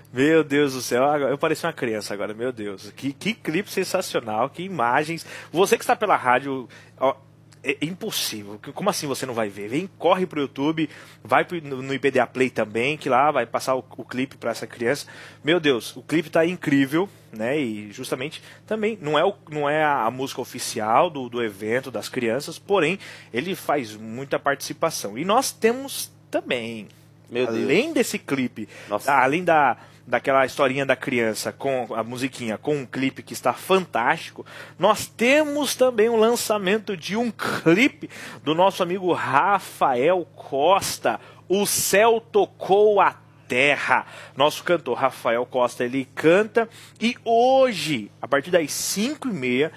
Meu Deus do céu, eu pareci uma criança agora, meu Deus. Que clipe sensacional, que imagens. Você que está pela rádio, ó, é impossível. Como assim você não vai ver? Vem, corre pro YouTube, vai no IPDA Play também, que lá vai passar o clipe para essa criança. Meu Deus, o clipe tá incrível, né? E justamente também não é a música oficial do evento das crianças, porém ele faz muita participação. E nós temos também, além desse clipe, além daquela historinha da criança com a musiquinha, com um clipe que está fantástico, nós temos também o lançamento de um clipe do nosso amigo Rafael Costa, O Céu Tocou a Terra. Nosso cantor Rafael Costa, ele canta, e hoje, a partir das 5h30,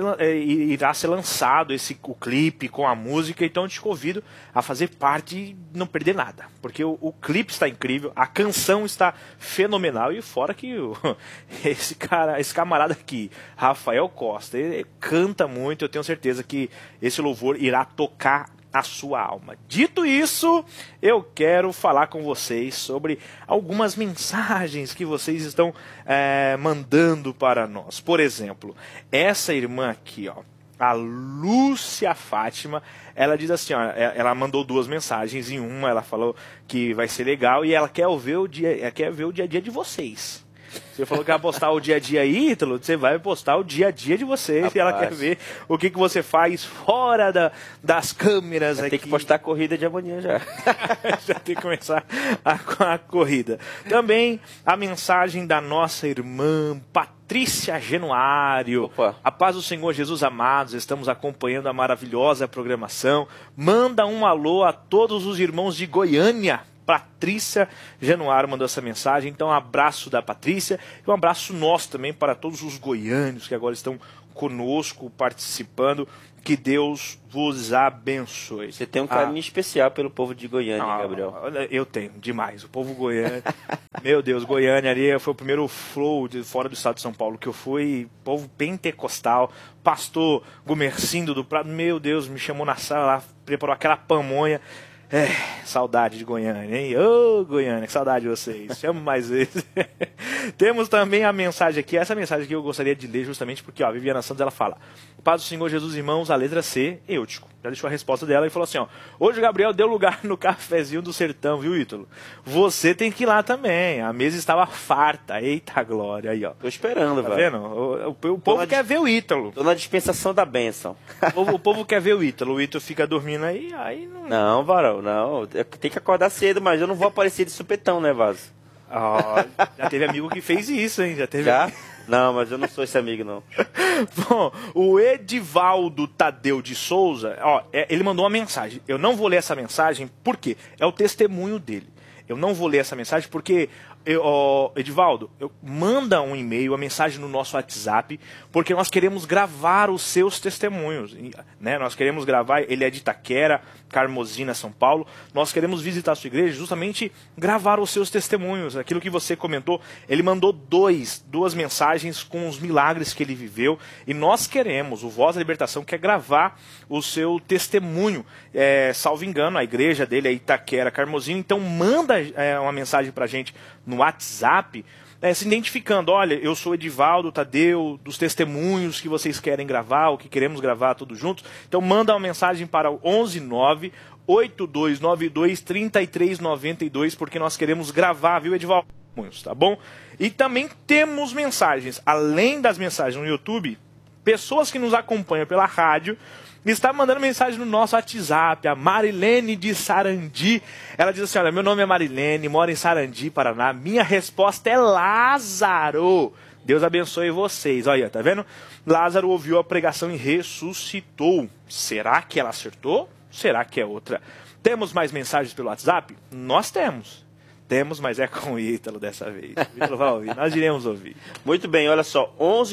irá ser lançado o clipe com a música. Então eu te convido a fazer parte e não perder nada, porque o clipe está incrível, a canção está fenomenal, e fora que esse camarada aqui, Rafael Costa, ele canta muito. Eu tenho certeza que esse louvor irá tocar a sua alma. Dito isso, eu quero falar com vocês sobre algumas mensagens que vocês estão mandando para nós. Por exemplo, essa irmã aqui, ó, a Lúcia Fátima, ela diz assim, ó, ela mandou 2 mensagens. Em uma ela falou que vai ser legal e ela quer ver o dia a dia de vocês. Você falou que vai postar o dia a dia aí, Ítalo, você vai postar o dia a dia de vocês. Rapaz. E ela quer ver o que você faz fora das câmeras aqui. Tem que postar a corrida de amanhã já. Já tem que começar a corrida. Também a mensagem da nossa irmã Patrícia Genuário. Opa. A paz do Senhor Jesus, amados, estamos acompanhando a maravilhosa programação. Manda um alô a todos os irmãos de Goiânia. Patrícia Genuário mandou essa mensagem. Então, um abraço da Patrícia e um abraço nosso também para todos os goianos que agora estão conosco, participando. Que Deus vos abençoe. Você tem um carinho especial pelo povo de Goiânia, hein, Gabriel? Eu tenho, demais. O povo goiano. Meu Deus, Goiânia ali foi o primeiro flow fora do estado de São Paulo que eu fui. Povo pentecostal. Pastor Gumercindo do Prado. Meu Deus, me chamou na sala lá, preparou aquela pamonha. Saudade de Goiânia, hein? Ô, Goiânia, que saudade de vocês. Chamo mais vezes. Temos também a mensagem aqui. Essa mensagem aqui eu gostaria de ler justamente porque, ó, a Viviana Santos, ela fala: Paz do Senhor Jesus, irmãos, a letra C, Eutico. Já deixou a resposta dela e falou assim, ó: hoje o Gabriel deu lugar no cafezinho do sertão, viu, Ítalo? Você tem que ir lá também. A mesa estava farta. Eita glória, aí, ó. Tô esperando, tá velho. Vendo? O povo quer ver o Ítalo. Tô na dispensação da bênção. O povo quer ver o Ítalo. O Ítalo fica dormindo aí não... Não, varão, não. Tem que acordar cedo, mas eu não vou aparecer de supetão, né, Vaso? Já teve amigo que fez isso, hein? Já? Não, mas eu não sou esse amigo, não. Bom, o Edivaldo Tadeu de Souza, ó, ele mandou uma mensagem. Eu não vou ler essa mensagem, por quê? É o testemunho dele. Eu não vou ler essa mensagem porque... Edivaldo, manda um e-mail, a mensagem no nosso WhatsApp, porque nós queremos gravar os seus testemunhos, né? Nós queremos gravar, ele é de Itaquera, Carmozina, São Paulo. Nós queremos visitar a sua igreja, justamente gravar os seus testemunhos, aquilo que você comentou. Ele mandou duas mensagens com os milagres que ele viveu, e nós queremos, o Voz da Libertação quer gravar o seu testemunho. Salvo engano, a igreja dele é Itaquera, Carmozina. Então manda uma mensagem pra gente no WhatsApp, se identificando: olha, eu sou Edivaldo Tadeu, dos testemunhos que vocês querem gravar, ou que queremos gravar todos juntos. Então manda uma mensagem para o 119-8292-3392, porque nós queremos gravar, viu, Edivaldo? Tá bom? E também temos mensagens, além das mensagens no YouTube, pessoas que nos acompanham pela rádio, está mandando mensagem no nosso WhatsApp. A Marilene de Sarandi, ela diz assim: olha, meu nome é Marilene, moro em Sarandi, Paraná, minha resposta é Lázaro. Deus abençoe vocês. Olha, tá vendo? Lázaro ouviu a pregação e ressuscitou. Será que ela acertou? Será que é outra? Temos mais mensagens pelo WhatsApp? Nós temos, mas é com o Ítalo dessa vez. O Ítalo vai ouvir, nós iremos ouvir. Muito bem, olha só,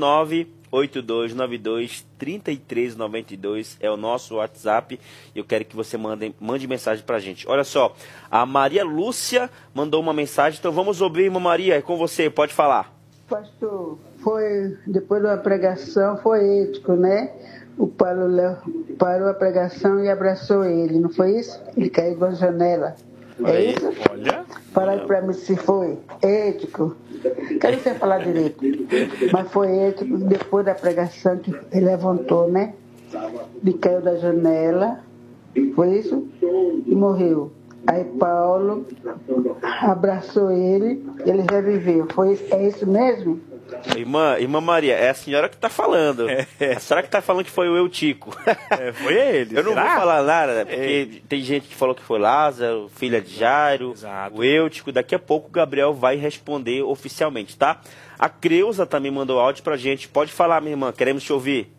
11982923392 é o nosso WhatsApp. Eu quero que você mande mensagem pra gente. Olha só, a Maria Lúcia mandou uma mensagem, então vamos ouvir, irmã Maria, é com você, pode falar. Pastor, depois da pregação, foi ético, né? O Paulo parou a pregação e abraçou ele, não foi isso? Ele caiu da janela. É isso? Olha, Fala aí pra mim se foi ético. Quero você falar direito. Mas foi ético depois da pregação que ele levantou, né? Ele caiu da janela, foi isso? E morreu. Aí Paulo abraçou ele reviveu. É isso mesmo? Irmã Maria, é a senhora que está falando. A senhora que está falando que foi o Eutico. Foi ele. Eu não vou falar nada, né? Porque tem gente que falou que foi Lázaro, filha de Jairo, o Eutico. Daqui a pouco o Gabriel vai responder oficialmente, tá? A Creuza também mandou áudio pra gente. Pode falar, minha irmã, queremos te ouvir.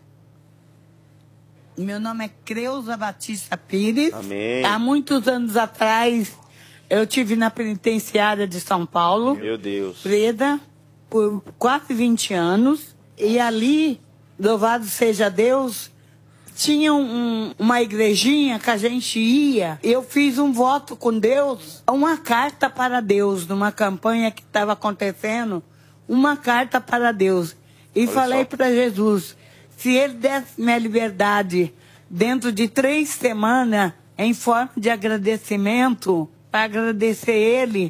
Meu nome é Creuza Batista Pires. Amém. Há muitos anos atrás, eu tive na penitenciária de São Paulo. Meu Deus. Presa por quase 20 anos. E ali, louvado seja Deus, tinha uma igrejinha que a gente ia. Eu fiz um voto com Deus, uma carta para Deus, numa campanha que estava acontecendo, uma carta para Deus. E Olha falei só. para Jesus, se ele desse minha liberdade dentro de 3 semanas, em forma de agradecimento, para agradecer ele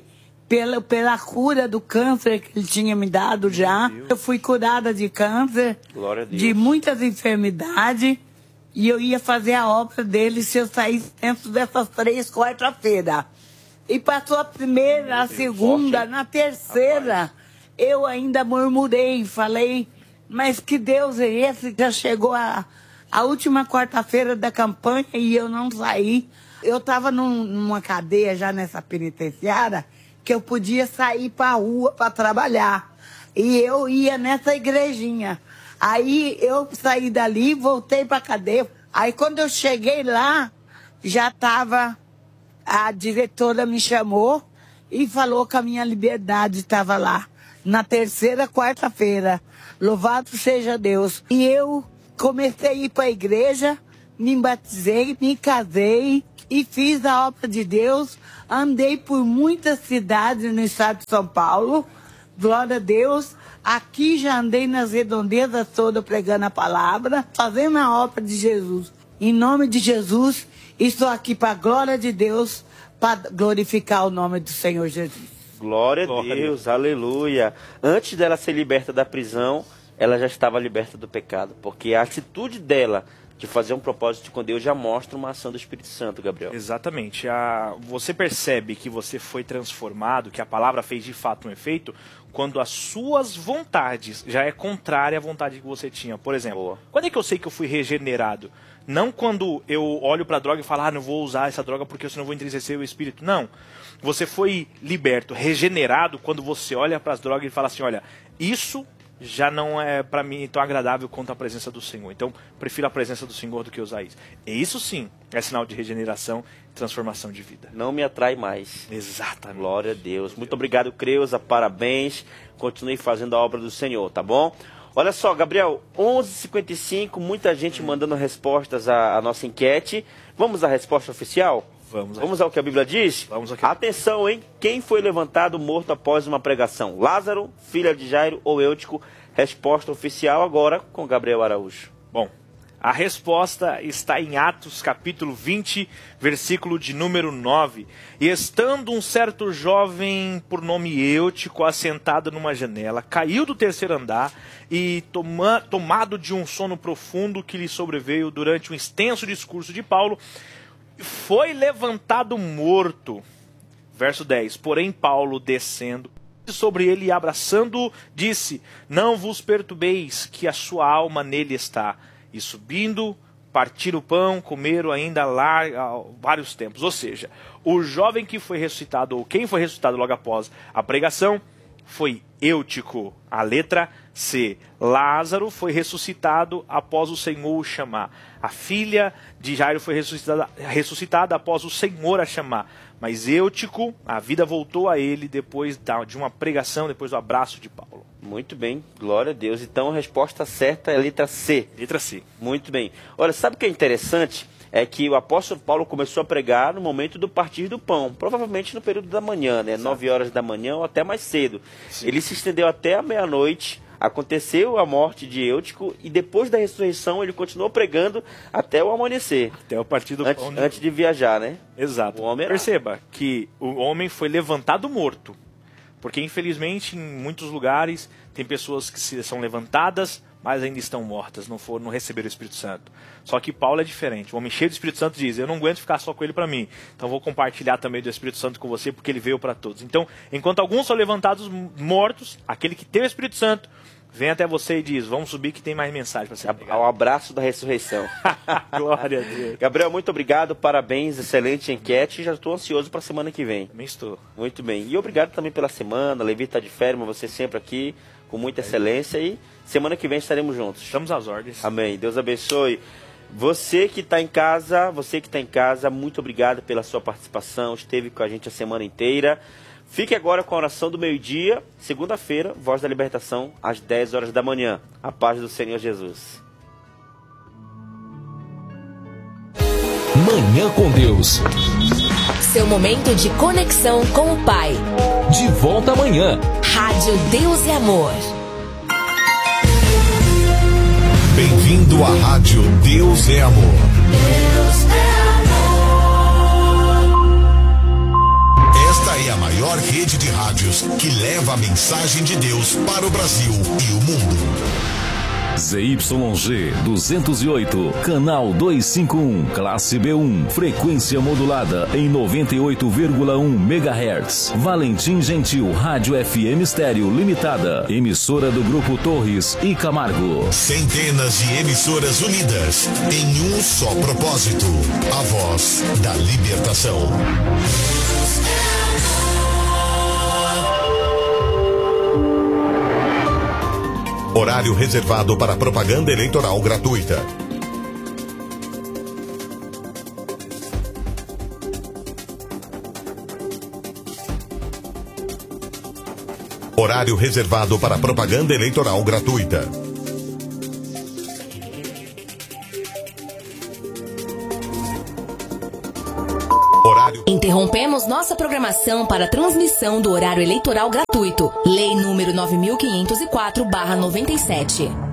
pela cura do câncer que ele tinha me dado já. Eu fui curada de câncer, Glória a Deus. de muitas enfermidades, e eu ia fazer a obra dele se eu saísse dentro dessas 3 quarta-feira. E passou a primeira, a segunda, forte, hein? na terceira, eu ainda murmurei, falei, mas que Deus é esse? Já chegou a última quarta-feira da campanha e eu não saí. Eu estava numa cadeia já nessa penitenciária que eu podia sair para a rua para trabalhar. E eu ia nessa igrejinha. Aí eu saí dali, voltei para a cadeia. Aí quando eu cheguei lá, já estava... A diretora me chamou e falou que a minha liberdade estava lá. Na terceira quarta-feira. Louvado seja Deus. E eu comecei a ir para a igreja, me batizei, me casei e fiz a obra de Deus. Andei por muitas cidades no estado de São Paulo. Glória a Deus. Aqui já andei nas redondezas todas pregando a palavra, fazendo a obra de Jesus. Em nome de Jesus, estou aqui para a glória de Deus, para glorificar o nome do Senhor Jesus. Glória a Deus, aleluia. Antes dela ser liberta da prisão, ela já estava liberta do pecado, porque a atitude dela de fazer um propósito com Deus já mostra uma ação do Espírito Santo, Gabriel. Exatamente. Você percebe que você foi transformado, que a palavra fez de fato um efeito, quando as suas vontades já é contrária à vontade que você tinha. Por exemplo, quando é que eu sei que eu fui regenerado? Não quando eu olho para a droga e falo, não vou usar essa droga porque senão eu vou entristecer o espírito. Não. Você foi liberto, regenerado, quando você olha para as drogas e fala assim, olha, isso já não é para mim tão agradável quanto a presença do Senhor. Então, prefiro a presença do Senhor do que usar isso. E isso sim é sinal de regeneração e transformação de vida. Não me atrai mais. Exatamente. Glória a Deus. Muito obrigado, Creuza. Parabéns. Continue fazendo a obra do Senhor, tá bom? Olha só, Gabriel, 11h55, muita gente mandando respostas à nossa enquete. Vamos à resposta oficial? Vamos ao que a Bíblia diz? Vamos ao que... Atenção, hein? Quem foi levantado morto após uma pregação? Lázaro, filha de Jairo ou Eutico? Resposta oficial agora com Gabriel Araújo. Bom, a resposta está em Atos capítulo 20, versículo de número 9. E estando um certo jovem por nome Eutico assentado numa janela, caiu do terceiro andar e tomado de um sono profundo que lhe sobreveio durante um extenso discurso de Paulo, foi levantado morto. Verso 10. Porém Paulo, descendo sobre ele e abraçando-o, disse, não vos perturbeis, que a sua alma nele está. E subindo, partiram o pão, comeram ainda lá vários tempos. Ou seja, o jovem que foi ressuscitado, ou quem foi ressuscitado logo após a pregação, foi Eutico, a letra C. Lázaro foi ressuscitado após o Senhor o chamar. A filha de Jairo foi ressuscitada após o Senhor a chamar. Mas Eutico, a vida voltou a ele depois de uma pregação, depois do abraço de Paulo. Muito bem, glória a Deus. Então a resposta certa é a letra C. Letra C. Muito bem. Olha, sabe o que é interessante? É que o apóstolo Paulo começou a pregar no momento do partir do pão, provavelmente no período da manhã, né? 9 horas da manhã ou até mais cedo. Sim. Ele se estendeu até a meia-noite Aconteceu a morte de Eutico e depois da ressurreição ele continuou pregando até o amanhecer. Até o partir do pão. Antes de viajar, né? Exato. O homem era... Perceba que o homem foi levantado morto. Porque, infelizmente, em muitos lugares, tem pessoas que são levantadas, mas ainda estão mortas, não receberam o Espírito Santo. Só que Paulo é diferente. O homem cheio do Espírito Santo diz, eu não aguento ficar só com ele para mim. Então vou compartilhar também do Espírito Santo com você, porque ele veio para todos. Então, enquanto alguns são levantados mortos, aquele que tem o Espírito Santo vem até você e diz, vamos subir que tem mais mensagem para você pegar. Ao abraço da ressurreição. Glória a Deus. Gabriel, muito obrigado, parabéns, excelente enquete. Já estou ansioso para a semana que vem. Também estou. Muito bem. E obrigado também pela semana. Levi está de férias, mas você sempre aqui, com muita excelência. E semana que vem estaremos juntos. Estamos às ordens. Amém. Deus abençoe. Você que está em casa, muito obrigado pela sua participação. Esteve com a gente a semana inteira. Fique agora com a oração do meio-dia, segunda-feira, Voz da Libertação, às 10 horas da manhã. A paz do Senhor Jesus. Manhã com Deus. Seu momento de conexão com o Pai. De volta amanhã. Rádio Deus e Amor. Bem-vindo à Rádio Deus é Amor. Deus é Esta é a maior rede de rádios que leva a mensagem de Deus para o Brasil e o mundo. ZYG 208, canal 251, classe B1, frequência modulada em 98,1 MHz. Valentim Gentil, Rádio FM Estéreo Limitada, emissora do Grupo Torres e Camargo. Centenas de emissoras unidas em um só propósito: a voz da libertação. Horário reservado para propaganda eleitoral gratuita. Horário reservado para propaganda eleitoral gratuita. Interrompemos nossa programação para transmissão do horário eleitoral gratuito. Lei número 9.504/97.